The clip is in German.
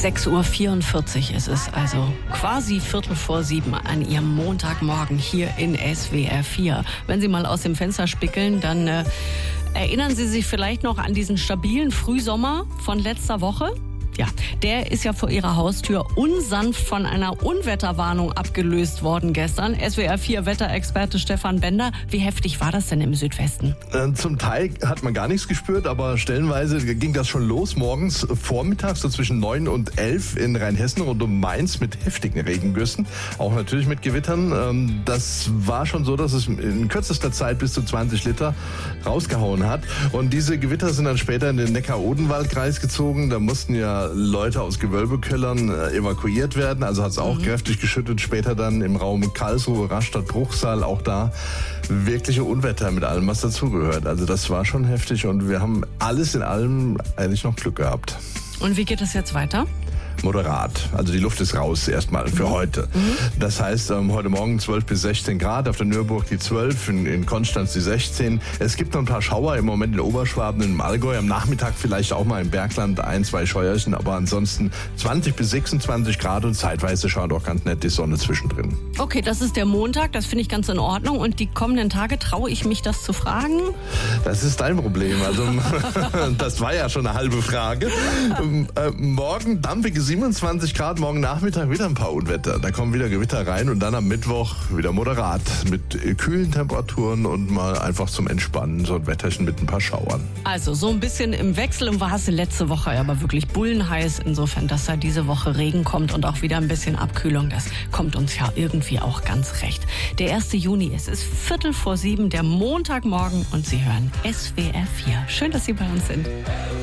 6:44 Uhr ist es, also quasi 6:45 an Ihrem Montagmorgen hier in SWR 4. Wenn Sie mal aus dem Fenster spickeln, dann erinnern Sie sich vielleicht noch an diesen stabilen Frühsommer von letzter Woche? Ja, der ist ja vor Ihrer Haustür unsanft von einer Unwetterwarnung abgelöst worden gestern. SWR 4 Wetterexperte Stefan Bender. Wie heftig war das denn im Südwesten? Zum Teil hat man gar nichts gespürt, aber stellenweise ging das schon los morgens, vormittags, so zwischen 9 und 11 in Rheinhessen rund um Mainz mit heftigen Regengüssen. Auch natürlich mit Gewittern. Das war schon so, dass es in kürzester Zeit bis zu 20 Liter rausgehauen hat. Und diese Gewitter sind dann später in den Neckar-Odenwald-Kreis gezogen. Da mussten ja Leute aus Gewölbekellern evakuiert werden. Also hat es auch kräftig geschüttet. Später dann im Raum Karlsruhe, Rastatt, Bruchsal, auch da wirkliche Unwetter mit allem, was dazugehört. Also das war schon heftig und wir haben alles in allem eigentlich noch Glück gehabt. Und wie geht es jetzt weiter? Moderat. Also die Luft ist raus erstmal für heute. Das heißt, heute Morgen 12 bis 16 Grad, auf der Nürburg die 12, in Konstanz die 16. Es gibt noch ein paar Schauer im Moment in Oberschwaben, im Allgäu. Am Nachmittag vielleicht auch mal im Bergland 1, 2 Scheuerchen, aber ansonsten 20 bis 26 Grad und zeitweise schaut auch ganz nett die Sonne zwischendrin. Okay, das ist der Montag, das finde ich ganz in Ordnung. Und die kommenden Tage, traue ich mich das zu fragen? Das ist dein Problem. Also das war ja schon eine halbe Frage. Morgen dampfige 27 Grad, morgen Nachmittag wieder ein paar Unwetter. Da kommen wieder Gewitter rein und dann am Mittwoch wieder moderat mit kühlen Temperaturen und mal einfach zum Entspannen so ein Wetterchen mit ein paar Schauern. Also so ein bisschen im Wechsel und war es letzte Woche aber wirklich bullenheiß. Insofern, dass da diese Woche Regen kommt und auch wieder ein bisschen Abkühlung, das kommt uns ja irgendwie auch ganz recht. Der 1. Juni, es ist 6:45, der Montagmorgen und Sie hören SWR 4. Schön, dass Sie bei uns sind.